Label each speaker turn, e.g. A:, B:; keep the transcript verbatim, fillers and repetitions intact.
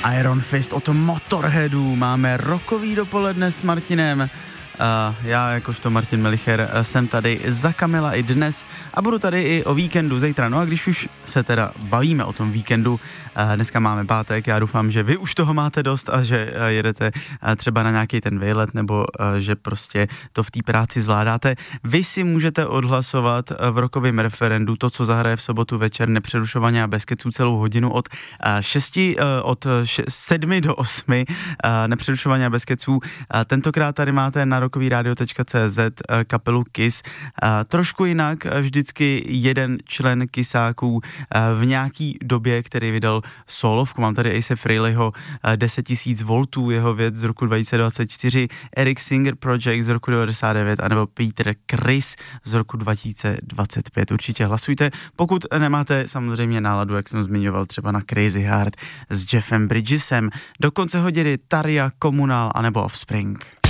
A: Iron Fist od Motorheadů. Máme rockový dopoledne s Martinem. Uh, já jakožto Martin Melicher jsem tady za Kamila i dnes a budu tady i o víkendu zítra. No a když už se teda bavíme o tom víkendu, uh, dneska máme pátek, já doufám, že vy už toho máte dost a že uh, jedete uh, třeba na nějaký ten výlet nebo uh, že prostě to v té práci zvládáte. Vy si můžete odhlasovat uh, v rockovém referendu to, co zahraje v sobotu večer nepřerušovaně a bez keců celou hodinu od uh, šesti, uh, od š- sedmi do osmi uh, nepřerušovaně a bez keců. Uh, tentokrát tady máte na rockový rádio tečka cé zet kapelu Kiss. Trošku jinak, vždycky jeden člen Kissáků v nějaký době, který vydal solovku. Mám tady Ace Frehleyho deset tisíc voltů, jeho věc z roku dva tisíce dvacet čtyři, Eric Singer Project z roku devadesát devět, anebo Peter Criss z roku dva tisíce dvacet pět. Určitě hlasujte, pokud nemáte samozřejmě náladu, jak jsem zmiňoval, třeba na Crazy Heart s Jeffem Bridgesem. Do konce hodiny Tarja, Komunál anebo Offspring.